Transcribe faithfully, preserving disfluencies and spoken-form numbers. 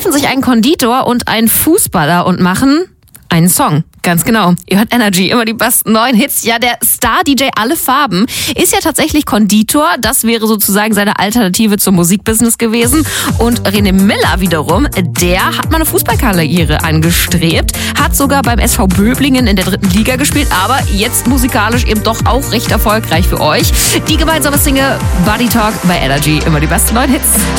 treffen sich ein Konditor und ein Fußballer und machen einen Song. Ganz genau. Ihr hört Energy, immer die besten neuen Hits. Ja, der Star-D J Alle Farben ist ja tatsächlich Konditor. Das wäre sozusagen seine Alternative zum Musikbusiness gewesen. Und René Miller wiederum, der hat mal eine Fußballkarriere angestrebt, hat sogar beim S V Böblingen in der dritten Liga gespielt, aber jetzt musikalisch eben doch auch recht erfolgreich für euch. Die gemeinsame Single Body Talk bei Energy, immer die besten neuen Hits.